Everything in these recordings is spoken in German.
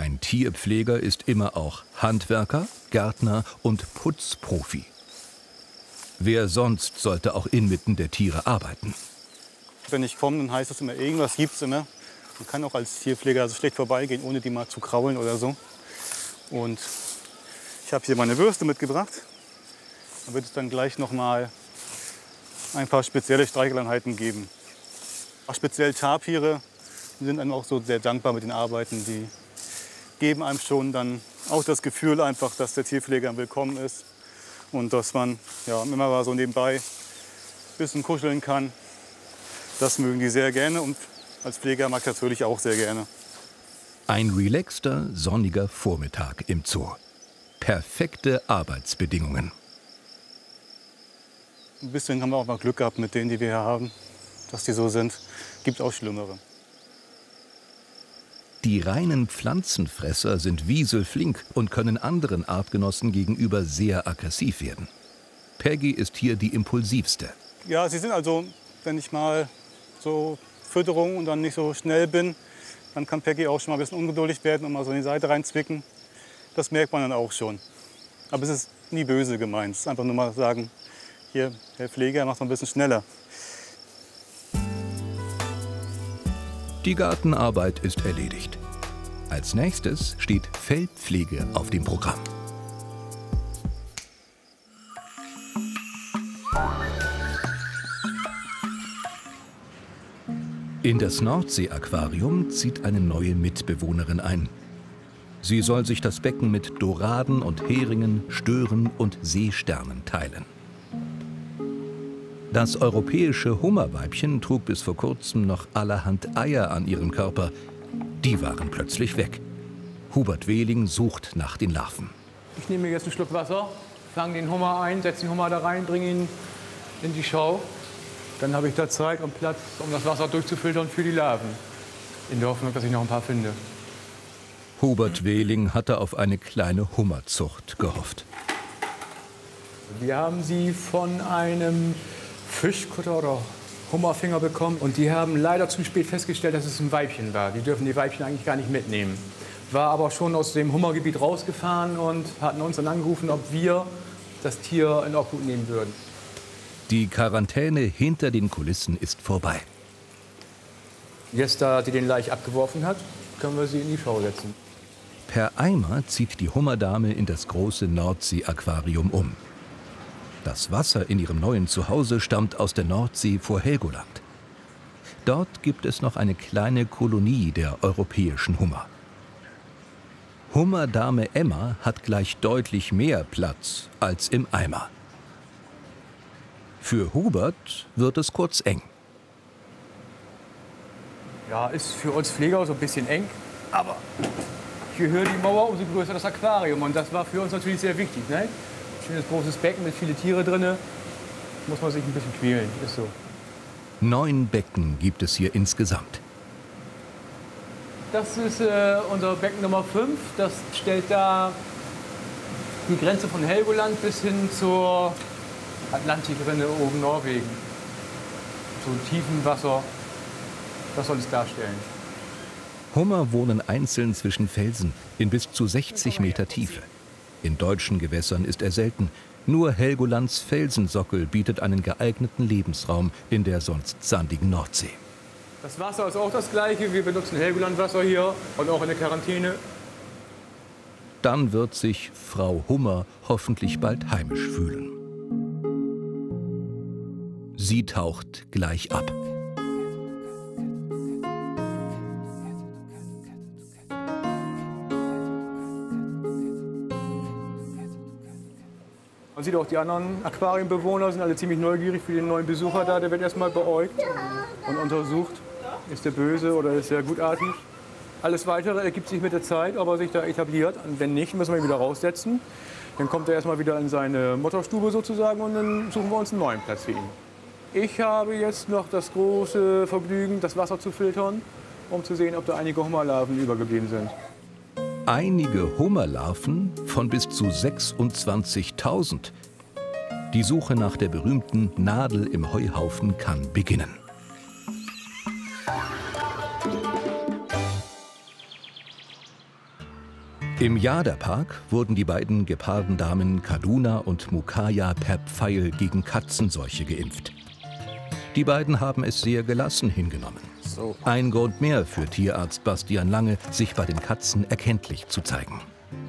Ein Tierpfleger ist immer auch Handwerker, Gärtner und Putzprofi. Wer sonst sollte auch inmitten der Tiere arbeiten? Wenn ich komme, dann heißt es immer, irgendwas gibt es immer. Man kann auch als Tierpfleger also schlecht vorbeigehen, ohne die mal zu kraulen oder so. Und ich habe hier meine Würste mitgebracht. Da wird es dann gleich noch mal ein paar spezielle Streicheleinheiten geben. Auch speziell Tapire sind einem auch so sehr dankbar mit den Arbeiten. Die geben einem schon dann auch das Gefühl einfach, dass der Tierpfleger willkommen ist und dass man ja, immer mal so nebenbei ein bisschen kuscheln kann. Das mögen die sehr gerne und als Pfleger mag ich natürlich auch sehr gerne. Ein relaxter, sonniger Vormittag im Zoo. Perfekte Arbeitsbedingungen. Ein bisschen haben wir auch mal Glück gehabt mit denen, die wir hier haben, dass die so sind. Gibt auch schlimmere. Die reinen Pflanzenfresser sind wieselflink und können anderen Artgenossen gegenüber sehr aggressiv werden. Peggy ist hier die impulsivste. Ja, sie sind also, wenn ich mal so Fütterung und dann nicht so schnell bin, dann kann Peggy auch schon mal ein bisschen ungeduldig werden und mal so in die Seite reinzwicken. Das merkt man dann auch schon. Aber es ist nie böse gemeint. Es ist einfach nur mal sagen, hier, Herr Pfleger, macht mal ein bisschen schneller. Die Gartenarbeit ist erledigt. Als nächstes steht Fellpflege auf dem Programm. In das Nordsee-Aquarium zieht eine neue Mitbewohnerin ein. Sie soll sich das Becken mit Doraden und Heringen, Stören und Seesternen teilen. Das europäische Hummerweibchen trug bis vor kurzem noch allerhand Eier an ihrem Körper. Die waren plötzlich weg. Hubert Wehling sucht nach den Larven. Ich nehme jetzt einen Schluck Wasser, fange den Hummer ein, setze den Hummer da rein, bringe ihn in die Schau. Dann habe ich da Zeit und Platz, um das Wasser durchzufiltern für die Larven. In der Hoffnung, dass ich noch ein paar finde. Hubert Wehling hatte auf eine kleine Hummerzucht gehofft. Wir haben sie von einem Fischkutter oder Hummerfinger bekommen. Und die haben leider zu spät festgestellt, dass es ein Weibchen war. Die dürfen die Weibchen eigentlich gar nicht mitnehmen. War aber schon aus dem Hummergebiet rausgefahren und hatten uns dann angerufen, ob wir das Tier in Obhut nehmen würden. Die Quarantäne hinter den Kulissen ist vorbei. Jetzt, da die den Laich abgeworfen hat, können wir sie in die Schau setzen. Per Eimer zieht die Hummerdame in das große Nordsee-Aquarium um. Das Wasser in ihrem neuen Zuhause stammt aus der Nordsee vor Helgoland. Dort gibt es noch eine kleine Kolonie der europäischen Hummer. Hummerdame Emma hat gleich deutlich mehr Platz als im Eimer. Für Hubert wird es kurz eng. Ja, ist für uns Pfleger so ein bisschen eng, aber je höher die Mauer, umso größer das Aquarium. Und das war für uns natürlich sehr wichtig. Ne? Schönes großes Becken mit vielen Tiere drin. Muss man sich ein bisschen quälen, ist so. 9 Becken gibt es hier insgesamt. Das ist unser Becken Nummer 5. Das stellt da die Grenze von Helgoland bis hin zur Atlantikrinne oben Norwegen. So tiefen Wasser, das soll es darstellen. Hummer wohnen einzeln zwischen Felsen in bis zu 60 Meter Tiefe. In deutschen Gewässern ist er selten. Nur Helgolands Felsensockel bietet einen geeigneten Lebensraum in der sonst sandigen Nordsee. Das Wasser ist auch das gleiche. Wir benutzen Helgolandwasser hier und auch in der Quarantäne. Dann wird sich Frau Hummer hoffentlich bald heimisch fühlen. Sie taucht gleich ab. Man sieht auch, die anderen Aquarienbewohner sind alle ziemlich neugierig für den neuen Besucher da. Der wird erstmal beäugt und untersucht, ist der böse oder ist er gutartig. Alles Weitere ergibt sich mit der Zeit, ob er sich da etabliert. Und wenn nicht, müssen wir ihn wieder raussetzen. Dann kommt er erstmal wieder in seine Mutterstube sozusagen und dann suchen wir uns einen neuen Platz für ihn. Ich habe jetzt noch das große Vergnügen, das Wasser zu filtern, um zu sehen, ob da einige Hummerlarven übergeblieben sind. Einige Hummerlarven von bis zu 26.000. Die Suche nach der berühmten Nadel im Heuhaufen kann beginnen. Im Jada-Park wurden die beiden Gepardendamen Kaduna und Mukaya per Pfeil gegen Katzenseuche geimpft. Die beiden haben es sehr gelassen hingenommen. Ein Grund mehr für Tierarzt Bastian Lange, sich bei den Katzen erkenntlich zu zeigen.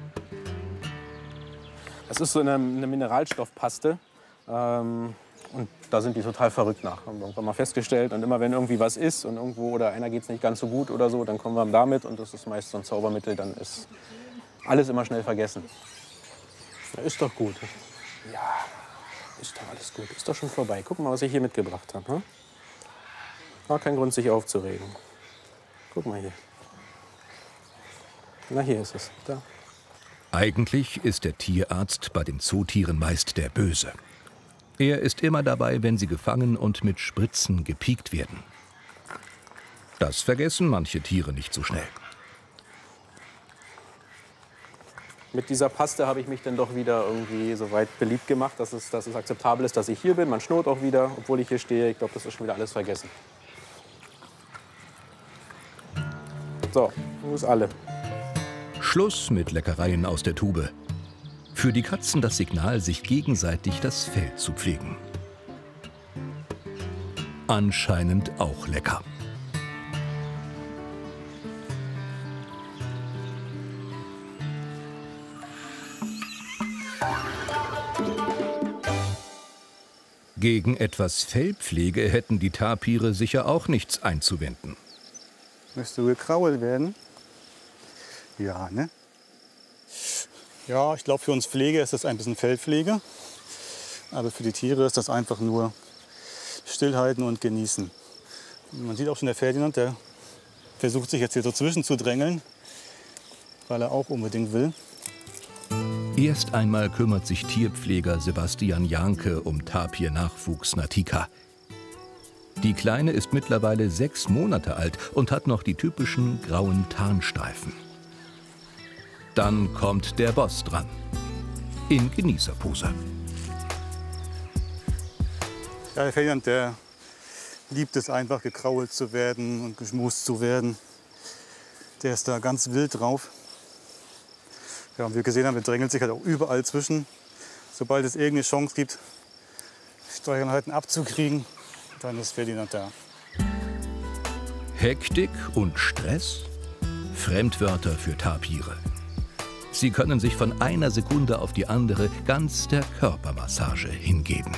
Es ist so eine Mineralstoffpaste. Und da sind die total verrückt nach. Haben wir irgendwann mal festgestellt. Und immer wenn irgendwie was ist und irgendwo oder einer geht es nicht ganz so gut oder so, dann kommen wir damit. Und das ist meist so ein Zaubermittel. Dann ist alles immer schnell vergessen. Ja, ist doch gut. Ja, ist doch alles gut. Ist doch schon vorbei. Guck mal, was ich hier mitgebracht habe. Hm? War kein Grund, sich aufzuregen. Guck mal hier. Na, hier ist es. Da. Eigentlich ist der Tierarzt bei den Zootieren meist der Böse. Er ist immer dabei, wenn sie gefangen und mit Spritzen gepiekt werden. Das vergessen manche Tiere nicht so schnell. Mit dieser Paste habe ich mich dann doch wieder irgendwie so weit beliebt gemacht, dass es akzeptabel ist, dass ich hier bin. Man schnurrt auch wieder, obwohl ich hier stehe. Ich glaube, das ist schon wieder alles vergessen. So, nun ist alle. Schluss mit Leckereien aus der Tube. Für die Katzen das Signal, sich gegenseitig das Fell zu pflegen. Anscheinend auch lecker. Gegen etwas Fellpflege hätten die Tapire sicher auch nichts einzuwenden. Müsste gekrault werden. Ja, ne? Ja, ich glaube, für uns Pfleger ist das ein bisschen Fellpflege. Aber für die Tiere ist das einfach nur stillhalten und genießen. Man sieht auch schon, der Ferdinand, der versucht sich jetzt hier so zwischenzudrängeln, weil er auch unbedingt will. Erst einmal kümmert sich Tierpfleger Sebastian Janke um Tapir-Nachwuchs Natika. Die Kleine ist mittlerweile 6 Monate alt und hat noch die typischen grauen Tarnstreifen. Dann kommt der Boss dran. In Genießerpose. Ja, der Ferdinand, der liebt es einfach, gekrault zu werden und geschmust zu werden. Der ist da ganz wild drauf. Ja, und wie wir gesehen haben, der drängelt sich halt auch überall zwischen. Sobald es irgendeine Chance gibt, Steuereinheiten abzukriegen, dann ist Ferdinand da. Hektik und Stress? Fremdwörter für Tapire. Sie können sich von einer Sekunde auf die andere ganz der Körpermassage hingeben.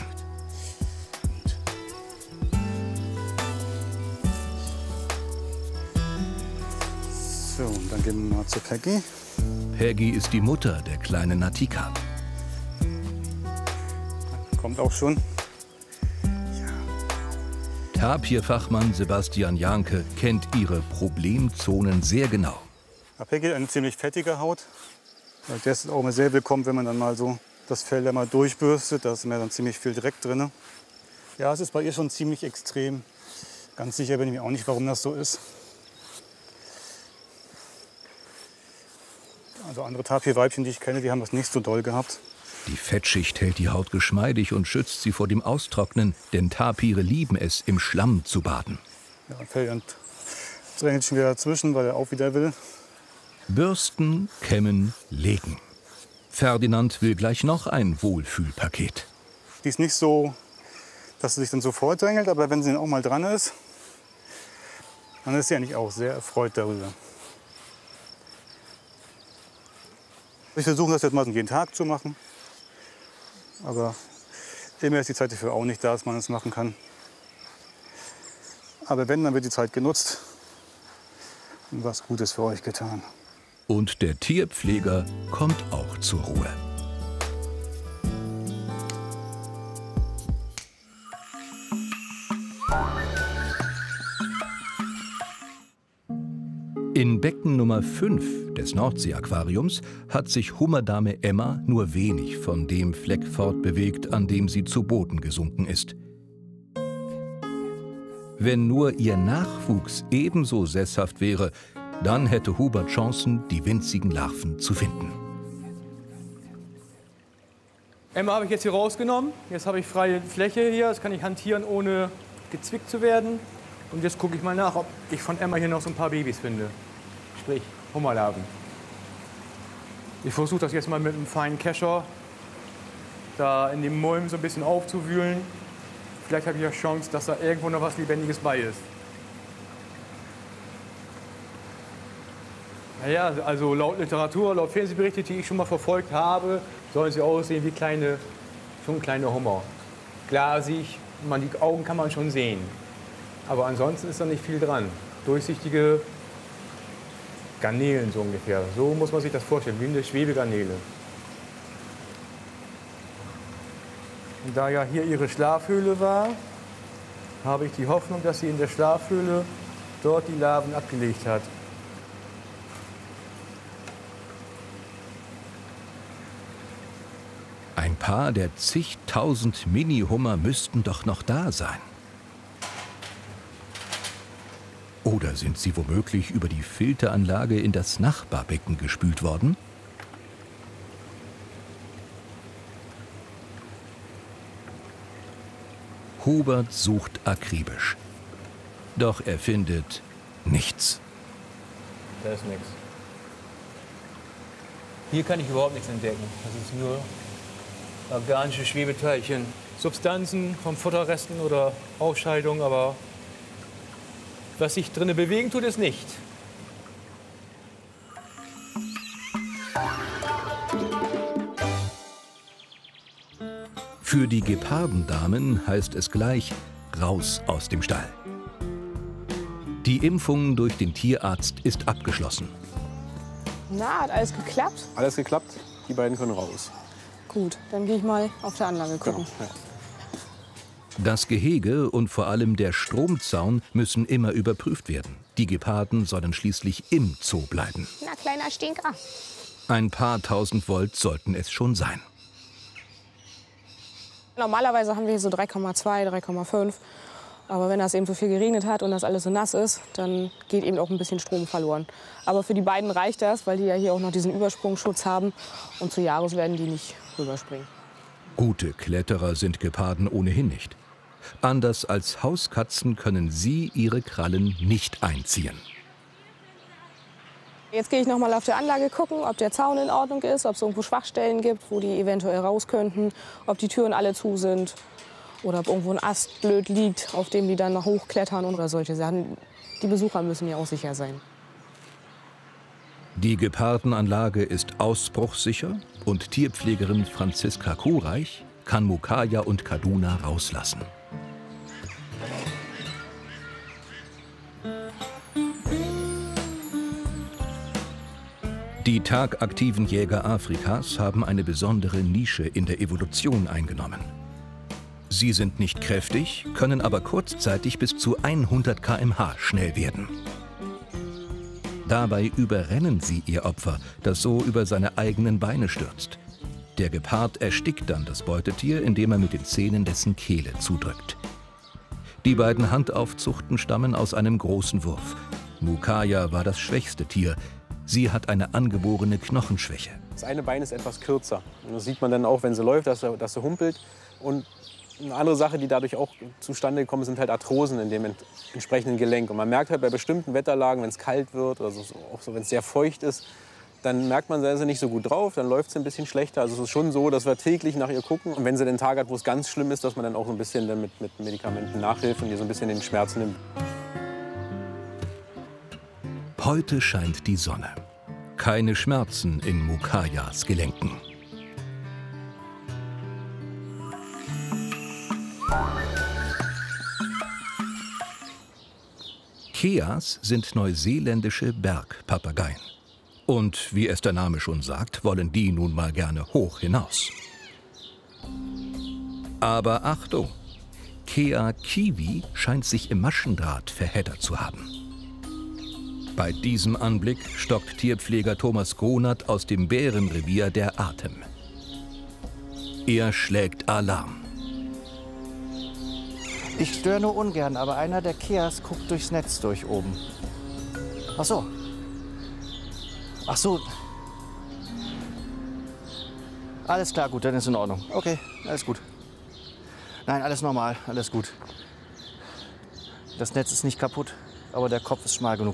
So, und dann gehen wir mal zu Peggy. Peggy ist die Mutter der kleinen Natika. Kommt auch schon. Tapirfachmann Sebastian Janke kennt ihre Problemzonen sehr genau. Ja, Peggy hat eine ziemlich fettige Haut. Der ist auch immer sehr willkommen, wenn man dann mal so das Fell da mal durchbürstet. Da ist immer dann ziemlich viel Dreck drin. Ja, es ist bei ihr schon ziemlich extrem. Ganz sicher bin ich mir auch nicht, warum das so ist. Also andere Tapirweibchen, die ich kenne, die haben das nicht so doll gehabt. Die Fettschicht hält die Haut geschmeidig und schützt sie vor dem Austrocknen, denn Tapire lieben es, im Schlamm zu baden. Ja, Ferdinand drängelt schon wieder dazwischen, weil er auch wieder will. Bürsten, kämmen, legen. Ferdinand will gleich noch ein Wohlfühlpaket. Die ist nicht so, dass sie sich dann sofort drängelt, aber wenn sie dann auch mal dran ist, dann ist sie eigentlich auch sehr erfreut darüber. Ich versuche das jetzt mal jeden Tag zu machen. Aber immer ist die Zeit dafür auch nicht da, dass man es machen kann. Aber wenn, dann wird die Zeit genutzt und was Gutes für euch getan. Und der Tierpfleger kommt auch zur Ruhe. In Becken Nummer 5 des Nordsee-Aquariums hat sich Hummerdame Emma nur wenig von dem Fleck fortbewegt, an dem sie zu Boden gesunken ist. Wenn nur ihr Nachwuchs ebenso sesshaft wäre, dann hätte Hubert Chancen, die winzigen Larven zu finden. Emma habe ich jetzt hier rausgenommen. Jetzt habe ich freie Fläche hier. Jetzt kann ich hantieren, ohne gezwickt zu werden. Und jetzt gucke ich mal nach, ob ich von Emma hier noch so ein paar Babys finde. Sprich, Hummerlarven. Ich versuche das jetzt mal mit einem feinen Kescher da in dem Mulm so ein bisschen aufzuwühlen. Vielleicht habe ich ja Chance, dass da irgendwo noch was Lebendiges bei ist. Naja, also laut Literatur, laut Fernsehberichte, die ich schon mal verfolgt habe, sollen sie aussehen wie kleine Hummer. Glasig, die Augen kann man schon sehen. Aber ansonsten ist da nicht viel dran. Durchsichtige Garnelen so ungefähr. So muss man sich das vorstellen, wie eine Schwebegarnele. Und da ja hier ihre Schlafhöhle war, habe ich die Hoffnung, dass sie in der Schlafhöhle dort die Larven abgelegt hat. Ein paar der zigtausend Mini-Hummer müssten doch noch da sein. Oder sind sie womöglich über die Filteranlage in das Nachbarbecken gespült worden? Hubert sucht akribisch. Doch er findet nichts. Da ist nichts. Hier kann ich überhaupt nichts entdecken. Das ist nur organische Schwebeteilchen. Substanzen von Futterresten oder Ausscheidungen, aber was sich drinnen bewegen tut, ist nicht. Für die Gepardendamen heißt es gleich raus aus dem Stall. Die Impfung durch den Tierarzt ist abgeschlossen. Na, hat alles geklappt? Alles geklappt, die beiden können raus. Gut, dann gehe ich mal auf der Anlage gucken. Genau, ja. Das Gehege und vor allem der Stromzaun müssen immer überprüft werden. Die Geparden sollen schließlich im Zoo bleiben. Na, kleiner Stinker. Ein paar tausend Volt sollten es schon sein. Normalerweise haben wir hier so 3,2, 3,5. Aber wenn das eben so viel geregnet hat und das alles so nass ist, dann geht eben auch ein bisschen Strom verloren. Aber für die beiden reicht das, weil die ja hier auch noch diesen Übersprungsschutz haben. Und zu Jahres werden die nicht rüberspringen. Gute Kletterer sind Geparden ohnehin nicht. Anders als Hauskatzen können sie ihre Krallen nicht einziehen. Jetzt gehe ich noch mal auf der Anlage gucken, ob der Zaun in Ordnung ist, ob es irgendwo Schwachstellen gibt, wo die eventuell raus könnten, ob die Türen alle zu sind oder ob irgendwo ein Ast blöd liegt, auf dem die dann noch hochklettern oder solche Sachen. Die Besucher müssen ja auch sicher sein. Die Gepardenanlage ist ausbruchssicher und Tierpflegerin Franziska Kureich kann Mukaya und Kaduna rauslassen. Die tagaktiven Jäger Afrikas haben eine besondere Nische in der Evolution eingenommen. Sie sind nicht kräftig, können aber kurzzeitig bis zu 100 km/h schnell werden. Dabei überrennen sie ihr Opfer, das so über seine eigenen Beine stürzt. Der Gepard erstickt dann das Beutetier, indem er mit den Zähnen dessen Kehle zudrückt. Die beiden Handaufzuchten stammen aus einem großen Wurf. Mukaya war das schwächste Tier. Sie hat eine angeborene Knochenschwäche. Das eine Bein ist etwas kürzer. Und das sieht man dann auch, wenn sie läuft, dass sie humpelt. Und eine andere Sache, die dadurch auch zustande gekommen ist, sind halt Arthrosen in dem entsprechenden Gelenk. Und man merkt halt bei bestimmten Wetterlagen, wenn es kalt wird oder so, auch so, wenn es sehr feucht ist, dann merkt man, sie nicht so gut drauf, dann läuft sie ein bisschen schlechter. Also es ist schon so, dass wir täglich nach ihr gucken. Und wenn sie den Tag hat, wo es ganz schlimm ist, dass man dann auch so ein bisschen dann mit Medikamenten nachhilft und ihr so ein bisschen den Schmerz nimmt. Heute scheint die Sonne. Keine Schmerzen in Mukayas Gelenken. Keas sind neuseeländische Bergpapageien. Und wie es der Name schon sagt, wollen die nun mal gerne hoch hinaus. Aber Achtung! Kea Kiwi scheint sich im Maschendraht verheddert zu haben. Bei diesem Anblick stockt Tierpfleger Thomas Gronert aus dem Bärenrevier der Atem. Er schlägt Alarm. Ich störe nur ungern, aber einer der Keas guckt durchs Netz durch oben. Ach so. Ach so. Alles klar, gut, dann ist in Ordnung. Okay, alles gut. Nein, alles normal, alles gut. Das Netz ist nicht kaputt, aber der Kopf ist schmal genug.